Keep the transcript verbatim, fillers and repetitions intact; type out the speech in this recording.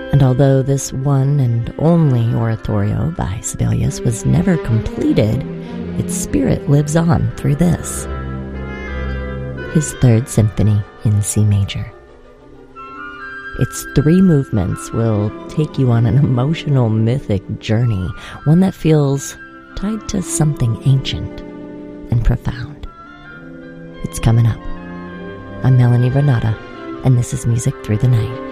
And although this one and only oratorio by Sibelius was never completed, its spirit lives on through this, his Third Symphony in C major. Its three movements will take you on an emotional, mythic journey, one that feels tied to something ancient and profound. It's coming up. I'm Melanie Renata, and this is Music Through the Night.